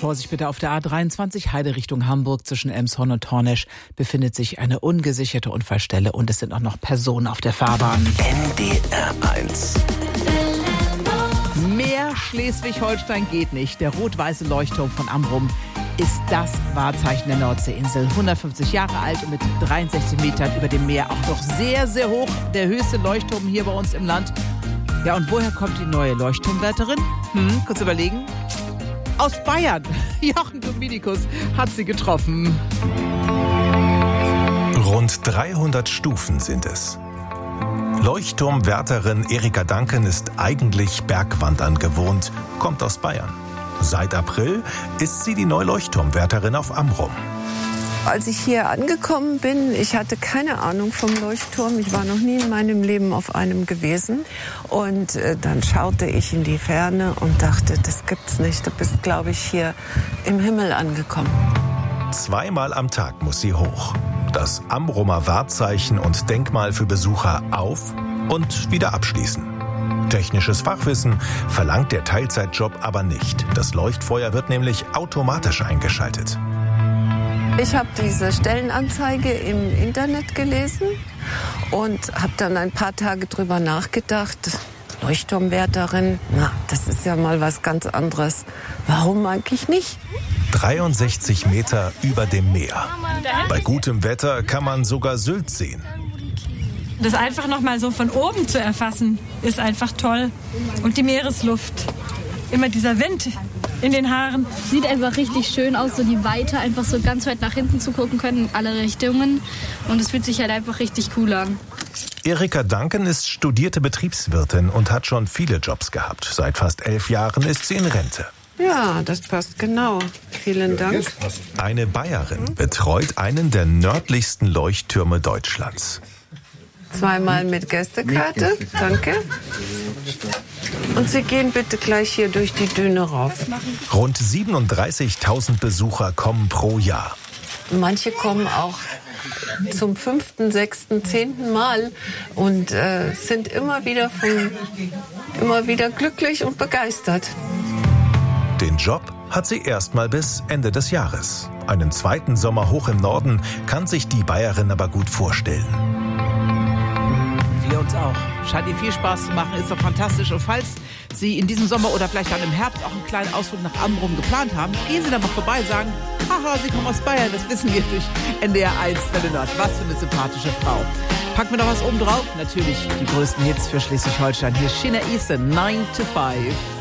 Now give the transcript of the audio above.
Vorsicht bitte auf der A23 Heide Richtung Hamburg zwischen Elmshorn und Hornesch befindet sich eine ungesicherte Unfallstelle und es sind auch noch Personen auf der Fahrbahn. NDR 1. Mehr Schleswig-Holstein geht nicht. Der rot-weiße Leuchtturm von Amrum ist das Wahrzeichen der Nordseeinsel. 150 Jahre alt und mit 63 Metern über dem Meer. Auch noch sehr, sehr hoch. Der höchste Leuchtturm hier bei uns im Land. Ja, und woher kommt die neue Leuchtturmwärterin? Kurz überlegen. Aus Bayern. Jochen Dominikus hat sie getroffen. Rund 300 Stufen sind es. Leuchtturmwärterin Erika Duncan ist eigentlich Bergwandern gewohnt, kommt aus Bayern. Seit April ist sie die neue Leuchtturmwärterin auf Amrum. Als ich hier angekommen bin, ich hatte keine Ahnung vom Leuchtturm. Ich war noch nie in meinem Leben auf einem gewesen. Und dann schaute ich in die Ferne und dachte, das gibt's nicht. Du bist, glaube ich, hier im Himmel angekommen. 2-mal am Tag muss sie hoch. Das Amrumer Wahrzeichen und Denkmal für Besucher auf und wieder abschließen. Technisches Fachwissen verlangt der Teilzeitjob aber nicht. Das Leuchtfeuer wird nämlich automatisch eingeschaltet. Ich habe diese Stellenanzeige im Internet gelesen und habe dann ein paar Tage drüber nachgedacht. Leuchtturmwärterin, das ist ja mal was ganz anderes. Warum eigentlich nicht? 63 Meter über dem Meer. Bei gutem Wetter kann man sogar Sylt sehen. Das einfach noch mal so von oben zu erfassen, ist einfach toll. Und die Meeresluft. Immer dieser Wind in den Haaren. Sieht einfach richtig schön aus, so die Weite, einfach so ganz weit nach hinten zu gucken können, in alle Richtungen. Und es fühlt sich halt einfach richtig cool an. Erika Duncan ist studierte Betriebswirtin und hat schon viele Jobs gehabt. Seit fast 11 Jahren ist sie in Rente. Ja, das passt genau. Vielen Dank. Eine Bayerin betreut einen der nördlichsten Leuchttürme Deutschlands. 2-mal mit Gästekarte. Danke. Und Sie gehen bitte gleich hier durch die Düne rauf. Rund 37.000 Besucher kommen pro Jahr. Manche kommen auch zum 5., 6., 10. Mal und sind immer wieder glücklich und begeistert. Den Job hat sie erstmal bis Ende des Jahres. Einen zweiten Sommer hoch im Norden kann sich die Bayerin aber gut vorstellen. Wir uns auch. Scheint ihr viel Spaß zu machen, ist doch fantastisch. Und falls Sie in diesem Sommer oder vielleicht dann im Herbst auch einen kleinen Ausflug nach Amrum geplant haben, gehen Sie da mal vorbei, sagen, haha, Sie kommen aus Bayern, das wissen wir durch NDR 1 Welle Nord. Was für eine sympathische Frau. Packen wir noch was oben drauf? Natürlich die größten Hits für Schleswig-Holstein. Hier ist Sheena Easton, 9 to 5.